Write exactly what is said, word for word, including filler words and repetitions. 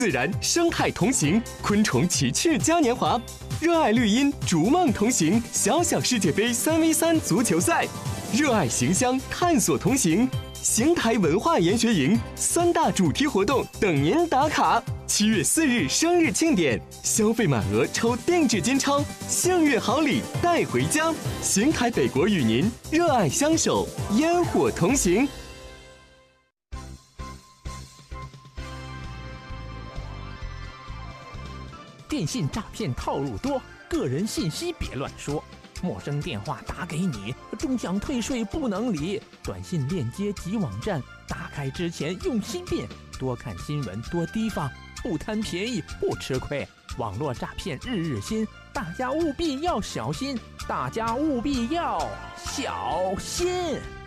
自然生态同行，昆虫奇趣嘉年华，热爱绿茵，逐梦同行，小小世界杯三 v 三足球赛，热爱形象，探索同行，邢台文化研学营三大主题活动等您打卡。七月四日生日庆典，消费满额抽定制金钞，幸运好礼带回家。邢台北国与您热爱相守，烟火同行。 电信诈骗套路多，个人信息别乱说。陌生电话打给你，终想退税不能理。短信链接及网站，打开之前用心辨，多看新闻，多提防，不贪便宜不吃亏。网络诈骗日日新，大家务必要小心，大家务必要小心。